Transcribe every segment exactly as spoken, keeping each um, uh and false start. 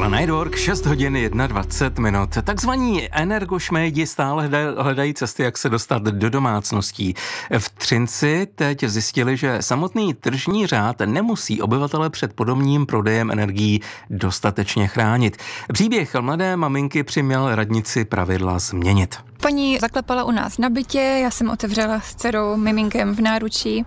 Night Work, šest hodin dvacet jedna minut. Takzvaní energošmejdi stále hledají cesty, jak se dostat do domácností. V Třinci teď zjistili, že samotný tržní řád nemusí obyvatele před podomním prodejem energií dostatečně chránit. Příběh mladé maminky přiměl radnici pravidla změnit. Paní zaklepala u nás na bytě, já jsem otevřela s dcerou, miminkem v náručí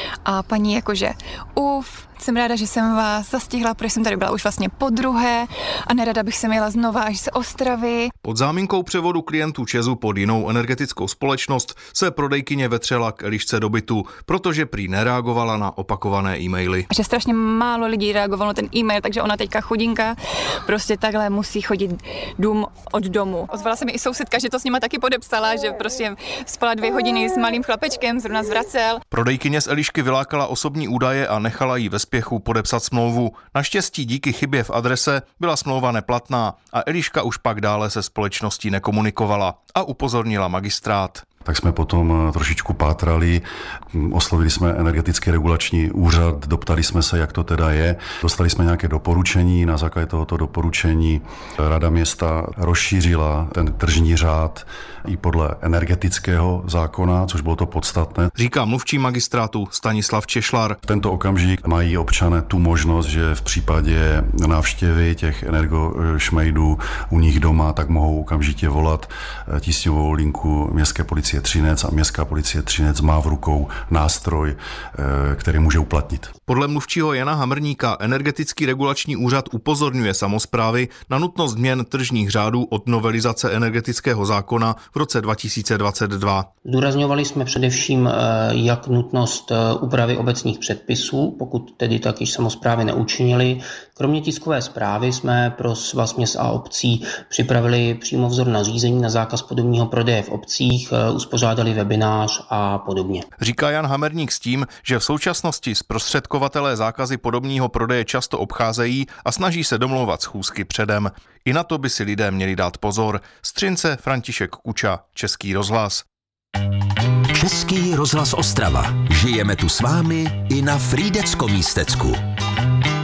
a paní jakože uf, jsem ráda, že jsem vás zastihla, protože jsem tady byla už vlastně podruhé a nerada bych sem jela znova až z Ostravy. Pod záminkou převodu klientů ČEZu pod jinou energetickou společnost se prodejkyně vetřela k Elišce do bytu, protože prý nereagovala na opakované e-maily. Že strašně málo lidí reagovalo na ten e-mail, takže ona teďka chudinka prostě takhle musí chodit dům od domu. Ozvala se mi i sousedka, že to s nima taky podepsala, že prostě spala dvě hodiny s malým chlapečkem, zrovna zvracel. Prodejkyně z Elišky vylákala osobní údaje a nechala jí ve spěchu podepsat smlouvu. Naštěstí díky chybě v adrese byla smlouva neplatná a Eliška už pak dále se společností nekomunikovala a upozornila magistrát. Tak jsme potom trošičku pátrali, oslovili jsme energetický regulační úřad, doptali jsme se, jak to teda je. Dostali jsme nějaké doporučení, na základě tohoto doporučení Rada města rozšířila ten tržní řád i podle energetického zákona, což bylo to podstatné. Říká mluvčí magistrátu Stanislav Češlar. V tento okamžik mají občané tu možnost, že v případě návštěvy těch energošmejdů u nich doma, tak mohou okamžitě volat tísňovou linku městské policie Třinec a městská policie Třinec má v rukou nástroj, který může uplatnit. Podle mluvčího Jana Hamrníka energetický regulační úřad upozorňuje samosprávy na nutnost změn tržních řádů od novelizace energetického zákona v roce dva tisíce dvacet dva. Zdůrazňovali jsme především jak nutnost úpravy obecních předpisů, pokud tedy tak již samosprávy neučinili. Kromě tiskové zprávy jsme pro Svaz měst a obcí připravili přímo vzor nařízení na zákaz podomního prodeje v obcích, uspořádali webinář a podobně. Říká Jan Hamerník s tím, že v současnosti zprostředkovatelé zákazy podomního prodeje často obcházejí a snaží se domlouvat schůzky předem. I na to by si lidé měli dát pozor. Z Třince František Kuča, Český rozhlas. Český rozhlas Ostrava. Žijeme tu s vámi i na Frýdecko-Místecku.